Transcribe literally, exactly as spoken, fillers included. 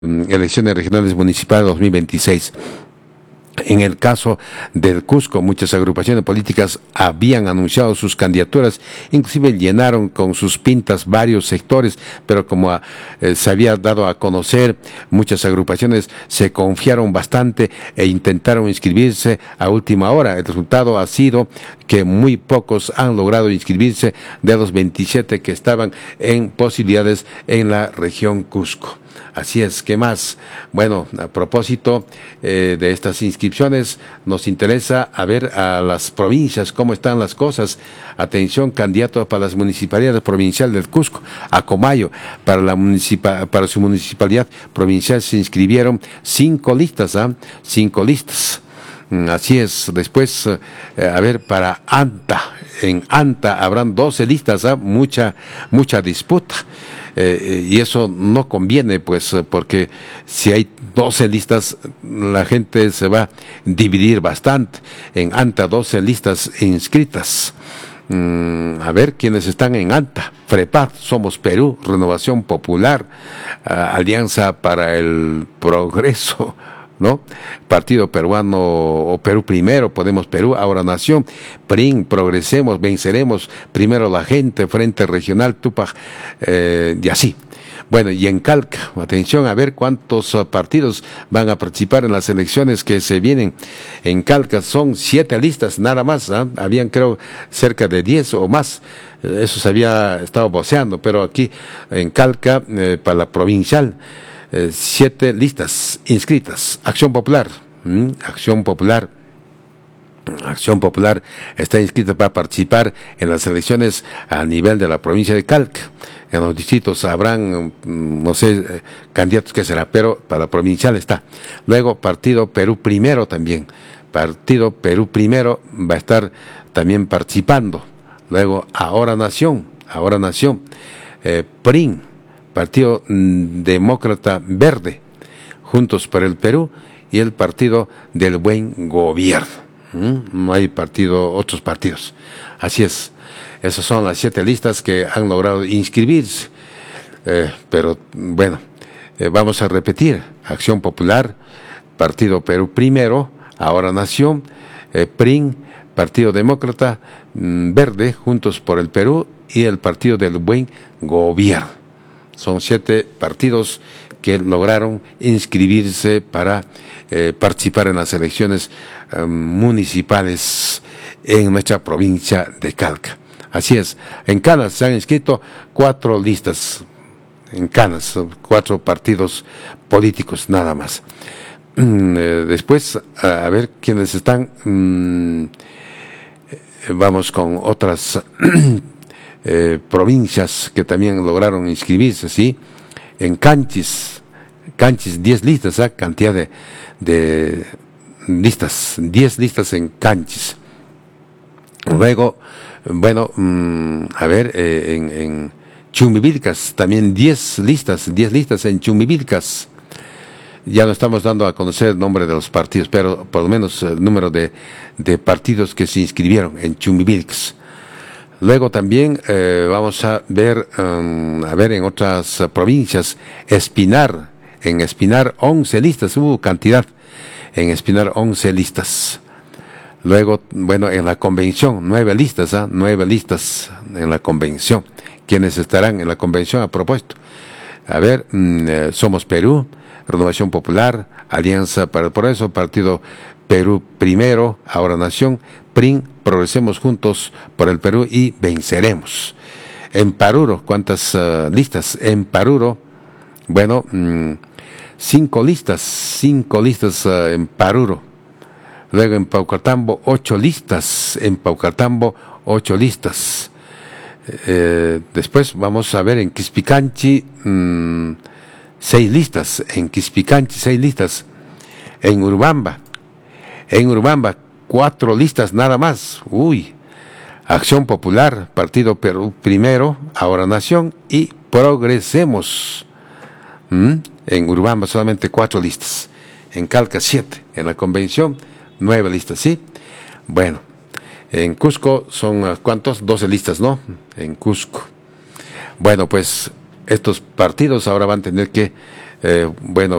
elecciones regionales municipales dos mil veintiséis. En el caso del Cusco, muchas agrupaciones políticas habían anunciado sus candidaturas, inclusive llenaron con sus pintas varios sectores, pero como eh, se había dado a conocer, muchas agrupaciones se confiaron bastante e intentaron inscribirse a última hora. El resultado ha sido que muy pocos han logrado inscribirse de los veintisiete que estaban en posibilidades en la región Cusco. Así es, ¿qué más? Bueno, a propósito eh, de estas inscripciones, nos interesa a ver a las provincias, cómo están las cosas. Atención, candidatos para las municipalidades provinciales del Cusco, Acomayo, para la municipal, para su municipalidad provincial se inscribieron cinco listas, ¿ah? ¿eh? Cinco listas. Así es, después, eh, a ver, para Anta, en Anta habrán doce listas, ¿eh? mucha, mucha disputa. Eh, y eso no conviene, pues, porque si hay doce listas, la gente se va a dividir bastante. En Anta, doce listas inscritas. Mm, a ver quiénes están en Anta. FREPAD, Somos Perú, Renovación Popular, uh, Alianza para el Progreso, ¿no? Partido Peruano o Perú Primero, Podemos Perú, Ahora Nación, P R I N, Progresemos, Venceremos, Primero la Gente, Frente Regional, Tupac, eh, y así. Bueno, y en Calca, atención a ver cuántos uh, partidos van a participar en las elecciones que se vienen. En Calca son siete listas, nada más, ¿eh? Habían creo cerca de diez o más. Eso se había estado voceando, pero aquí en Calca, eh, para la provincial, Eh, siete listas inscritas. Acción Popular, ¿Mm? Acción Popular, Acción Popular está inscrita para participar en las elecciones a nivel de la provincia de Calca. En los distritos habrán, no sé, eh, candidatos que será, pero para la provincial está. Luego, Partido Perú Primero también. Partido Perú Primero va a estar también participando. Luego, Ahora Nación, Ahora Nación, eh, P R I N, Partido Demócrata Verde, Juntos por el Perú y el Partido del Buen Gobierno. ¿Mm? No hay partido, otros partidos. Así es. Esas son las siete listas que han logrado inscribirse. Eh, pero bueno, eh, vamos a repetir. Acción Popular, Partido Perú Primero, Ahora Nación, eh, P R I N, Partido Demócrata mm, Verde, Juntos por el Perú y el Partido del Buen Gobierno. Son siete partidos que lograron inscribirse para eh, participar en las elecciones eh, municipales en nuestra provincia de Calca. Así es, en Canas se han inscrito cuatro listas, en Canas, cuatro partidos políticos nada más. Mm, eh, después, a, a ver quiénes están, mm, vamos con otras Eh, provincias que también lograron inscribirse, ¿sí? En Canchis, Canchis, diez listas, ¿eh? Cantidad de, de listas, diez listas en Canchis. Luego, bueno, mmm, a ver, eh, en, en Chumbivilcas, también diez listas, diez listas en Chumbivilcas. Ya no estamos dando a conocer el nombre de los partidos, pero por lo menos el número de, de partidos que se inscribieron en Chumbivilcas. Luego también eh, vamos a ver, um, a ver en otras uh, provincias, Espinar, en Espinar once listas, hubo cantidad, en Espinar once listas. Luego, bueno, en la convención, nueve listas, ¿eh? nueve listas en la convención. ¿Quiénes estarán en la convención a propósito? A ver, mm, eh, Somos Perú, Renovación Popular, Alianza para el Progreso, Partido Perú Primero, Ahora Nación, P R I N, Progresemos Juntos por el Perú y Venceremos. En Paruro, ¿cuántas uh, listas? En Paruro, bueno, mmm, cinco listas, cinco listas uh, en Paruro. Luego en Paucartambo, ocho listas, en Paucartambo, ocho listas. Eh, después vamos a ver en Quispicanchi, mmm, seis listas, en Quispicanchi, seis listas. En Urubamba, en Urubamba, cuatro listas nada más. Uy. Acción Popular, Partido Perú Primero, Ahora Nación y Progresemos. ¿Mm? En Urubamba solamente cuatro listas. En Calca siete. En la convención nueve listas, ¿sí? Bueno, en Cusco son ¿cuántos? doce listas, ¿no? En Cusco. Bueno, pues estos partidos ahora van a tener que Eh, bueno,